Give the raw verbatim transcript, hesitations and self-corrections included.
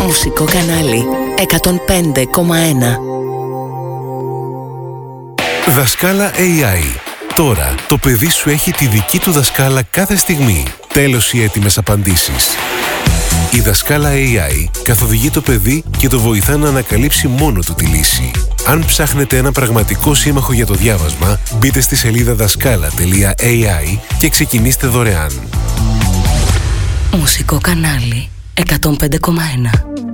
Μουσικό κανάλι εκατόν πέντε κόμμα ένα. Δασκάλα έι άι. Τώρα το παιδί σου έχει τη δική του δασκάλα κάθε στιγμή. Τέλος οι έτοιμες απαντήσεις. Η δασκάλα έι άι καθοδηγεί το παιδί και το βοηθά να ανακαλύψει μόνο του τη λύση. Αν ψάχνετε ένα πραγματικό σύμμαχο για το διάβασμα, μπείτε στη σελίδα δασκάλα τελεία έι άι και ξεκινήστε δωρεάν. Μουσικό κανάλι εκατόν πέντε κόμμα ένα.